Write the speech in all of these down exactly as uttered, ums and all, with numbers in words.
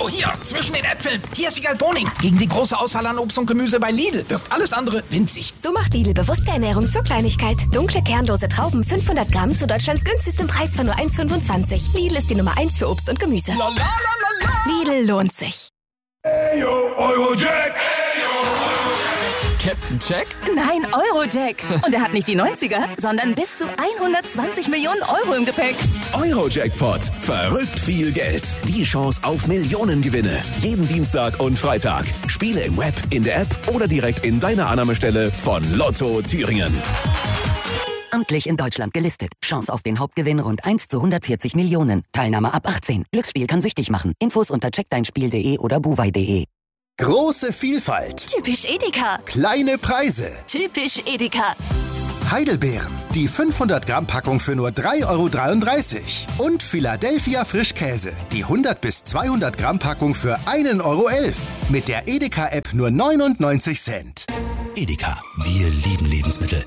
Hallo, hier, zwischen den Äpfeln. Hier ist Wiegald Boning. Gegen die große Auswahl an Obst und Gemüse bei Lidl wirkt alles andere winzig. So macht Lidl bewusste Ernährung zur Kleinigkeit. Dunkle, kernlose Trauben, fünfhundert Gramm zu Deutschlands günstigstem Preis von nur eins Komma fünfundzwanzig. Lidl ist die Nummer eins für Obst und Gemüse. La, la, la, la, la. Lidl lohnt sich. Ayo, Eurojack. Captain Jack? Nein, Eurojack. Und er hat nicht die neunziger, sondern bis zu hundertzwanzig Millionen Euro im Gepäck. Eurojackpot. Verrückt viel Geld. Die Chance auf Millionengewinne. Jeden Dienstag und Freitag. Spiele im Web, in der App oder direkt in deiner Annahmestelle von Lotto Thüringen. Amtlich in Deutschland gelistet. Chance auf den Hauptgewinn rund eins zu hundertvierzig Millionen. Teilnahme ab achtzehn. Glücksspiel kann süchtig machen. Infos unter check dein spiel punkt de oder buwei punkt de. Große Vielfalt. Typisch Edeka. Kleine Preise. Typisch Edeka. Heidelbeeren. Die fünfhundert Gramm Packung für nur drei Euro dreiunddreißig. Und Philadelphia Frischkäse. Die hundert bis zweihundert Gramm Packung für ein Euro elf. Mit der Edeka-App nur neunundneunzig Cent. Edeka. Wir lieben Lebensmittel.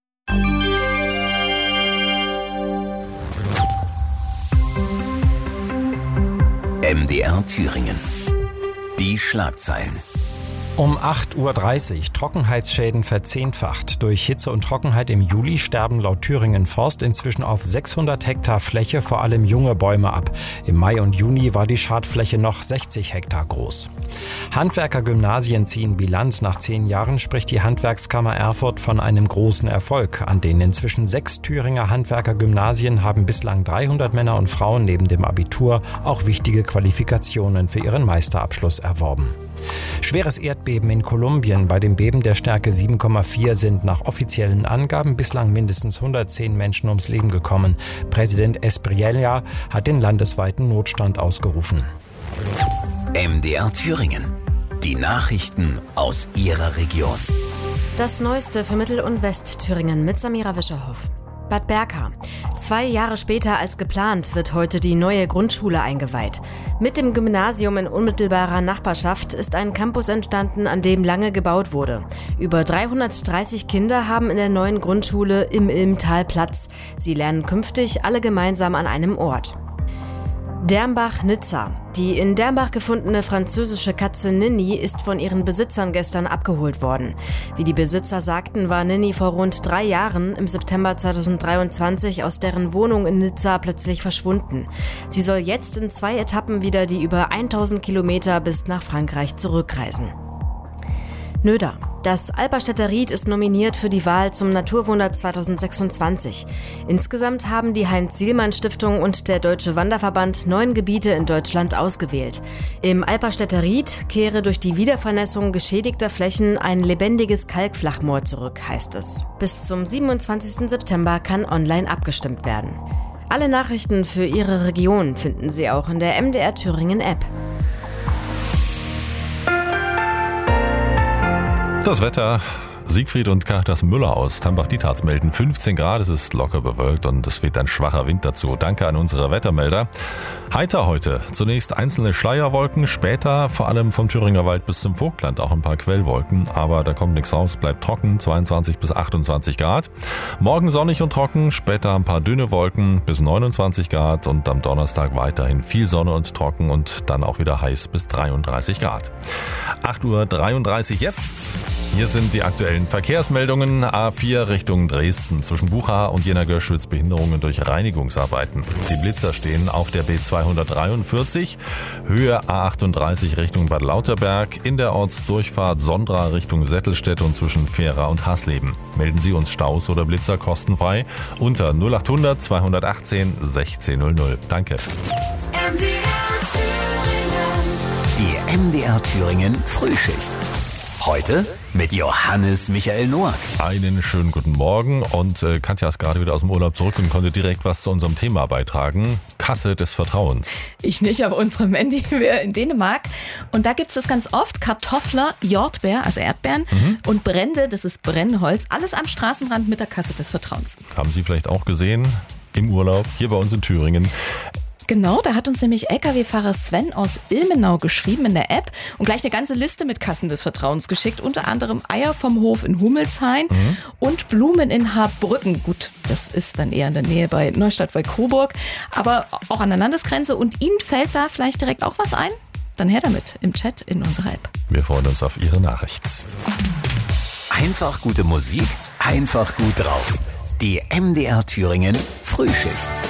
M D R Thüringen. Die Schlagzeilen. Um acht Uhr dreißig, Trockenheitsschäden verzehnfacht. Durch Hitze und Trockenheit im Juli sterben laut Thüringen Forst inzwischen auf sechshundert Hektar Fläche vor allem junge Bäume ab. Im Mai und Juni war die Schadfläche noch sechzig Hektar groß. Handwerkergymnasien ziehen Bilanz. Nach zehn Jahren spricht die Handwerkskammer Erfurt von einem großen Erfolg. An den inzwischen sechs Thüringer Handwerkergymnasien haben bislang dreihundert Männer und Frauen neben dem Abitur auch wichtige Qualifikationen für ihren Meisterabschluss erworben. Schweres Erdbeben in Kolumbien. Bei dem Beben der Stärke sieben Komma vier sind nach offiziellen Angaben bislang mindestens hundertzehn Menschen ums Leben gekommen. Präsident Espriella hat den landesweiten Notstand ausgerufen. M D R Thüringen. Die Nachrichten aus Ihrer Region. Das Neueste für Mittel- und Westthüringen mit Samira Wischerhoff. Bad Berka. Zwei Jahre später als geplant wird heute die neue Grundschule eingeweiht. Mit dem Gymnasium in unmittelbarer Nachbarschaft ist ein Campus entstanden, an dem lange gebaut wurde. Über dreihundertdreißig Kinder haben in der neuen Grundschule im Ilmtal Platz. Sie lernen künftig alle gemeinsam an einem Ort. Dermbach-Nizza. Die in Dermbach gefundene französische Katze Nini ist von ihren Besitzern gestern abgeholt worden. Wie die Besitzer sagten, war Nini vor rund drei Jahren im September zweitausenddreiundzwanzig aus deren Wohnung in Nizza plötzlich verschwunden. Sie soll jetzt in zwei Etappen wieder die über tausend Kilometer bis nach Frankreich zurückreisen. Nöder. Das Alperstädter Ried ist nominiert für die Wahl zum Naturwunder zweitausendsechsundzwanzig. Insgesamt haben die Heinz-Sielmann-Stiftung und der Deutsche Wanderverband neun Gebiete in Deutschland ausgewählt. Im Alperstädter Ried kehre durch die Wiedervernässung geschädigter Flächen ein lebendiges Kalkflachmoor zurück, heißt es. Bis zum siebenundzwanzigsten September kann online abgestimmt werden. Alle Nachrichten für Ihre Region finden Sie auch in der M D R Thüringen App. Das Wetter. Siegfried und Caritas Müller aus Tambach-Dietharz melden fünfzehn Grad, es ist locker bewölkt und es weht ein schwacher Wind dazu. Danke an unsere Wettermelder. Heiter heute. Zunächst einzelne Schleierwolken, später vor allem vom Thüringer Wald bis zum Vogtland auch ein paar Quellwolken. Aber da kommt nichts raus, bleibt trocken, zweiundzwanzig bis achtundzwanzig Grad. Morgen sonnig und trocken, später ein paar dünne Wolken bis neunundzwanzig Grad und am Donnerstag weiterhin viel Sonne und trocken und dann auch wieder heiß bis dreiunddreißig Grad. acht Uhr dreiunddreißig jetzt. Hier sind die aktuellen Verkehrsmeldungen. A vier Richtung Dresden. Zwischen Bucha und Jena-Görschwitz Behinderungen durch Reinigungsarbeiten. Die Blitzer stehen auf der B zweihundertdreiundvierzig. Höhe A achtunddreißig Richtung Bad Lauterberg. In der Ortsdurchfahrt Sondra Richtung Settelstedt und zwischen Fehra und Hasleben. Melden Sie uns Staus oder Blitzer kostenfrei unter null achthundert zweihundertachtzehn sechzehn null null. Danke. Die M D R Thüringen Frühschicht. Heute mit Johannes Michael Noack. Einen schönen guten Morgen und äh, Katja ist gerade wieder aus dem Urlaub zurück und konnte direkt was zu unserem Thema beitragen. Kasse des Vertrauens. Ich nicht, aber unsere Mandy wäre in Dänemark und da gibt es das ganz oft. Kartoffler, Jordbeer, also Erdbeeren mhm. und Brände, das ist Brennholz. Alles am Straßenrand mit der Kasse des Vertrauens. Haben Sie vielleicht auch gesehen im Urlaub hier bei uns in Thüringen. Genau, da hat uns nämlich L K W-Fahrer Sven aus Ilmenau geschrieben in der App und gleich eine ganze Liste mit Kassen des Vertrauens geschickt. Unter anderem Eier vom Hof in Hummelshain mhm. und Blumen in Haarbrücken. Gut, das ist dann eher in der Nähe bei Neustadt bei Coburg, aber auch an der Landesgrenze. Und Ihnen fällt da vielleicht direkt auch was ein? dann her damit im Chat in unserer App. Wir freuen uns auf Ihre Nachricht. Einfach gute Musik, einfach gut drauf. Die M D R Thüringen Frühschicht.